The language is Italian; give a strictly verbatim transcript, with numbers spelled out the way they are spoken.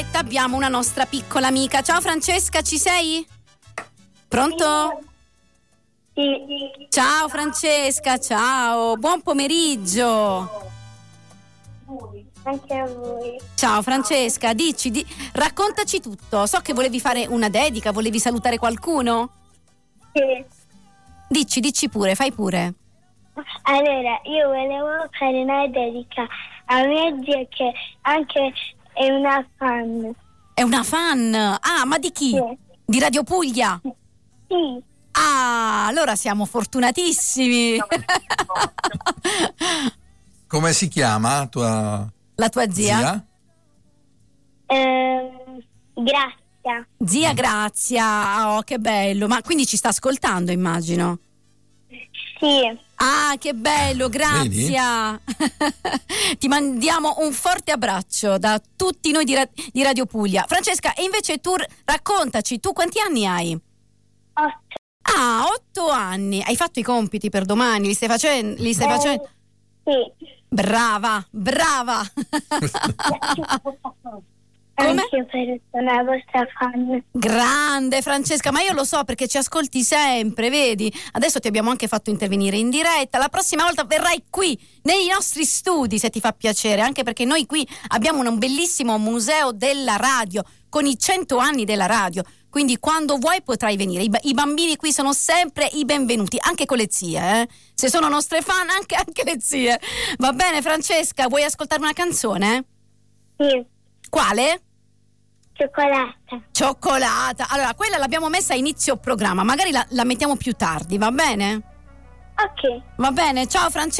Abbiamo una nostra piccola amica. Ciao Francesca, ci sei? Pronto? Sì. Ciao Francesca, ciao, buon pomeriggio. Anche a voi. Ciao Francesca, dici, di, raccontaci tutto. So che volevi fare una dedica, volevi salutare qualcuno? Sì. Dici, dici pure, fai pure. Allora, io volevo fare una dedica a mia zia che anche è una fan. È una fan? Ah, ma di chi? Sì. Di Radio Puglia? Sì. Ah, allora siamo fortunatissimi. Come si chiama tua La tua zia? zia? Ehm, Grazia. Zia Grazia, oh che bello, ma quindi ci sta ascoltando immagino. Sì. Ah, che bello, Grazia. Ti mandiamo un forte abbraccio da tutti noi di, Ra- di Radio Puglia. Francesca, e invece tu r- raccontaci, tu quanti anni hai? Otto. Ah, otto anni. Hai fatto i compiti per domani? Li stai facendo? Li stai Eh, facendo? Sì. Brava, brava. Come? Anche per una vostra fan. Grande Francesca, ma io lo so perché ci ascolti sempre, vedi? Adesso ti abbiamo anche fatto intervenire in diretta. La prossima volta verrai qui nei nostri studi, se ti fa piacere, anche perché noi qui abbiamo un bellissimo museo della radio con i cento anni della radio. Quindi quando vuoi potrai venire. I, ba- i bambini qui sono sempre i benvenuti, anche con le zie, eh? Se sono nostre fan, anche, anche le zie. Va bene Francesca, vuoi ascoltare una canzone? Sì. Quale? Cioccolata. Cioccolata. Allora, quella l'abbiamo messa a inizio programma, magari la, la mettiamo più tardi, va bene? Ok. Va bene, ciao Francesca.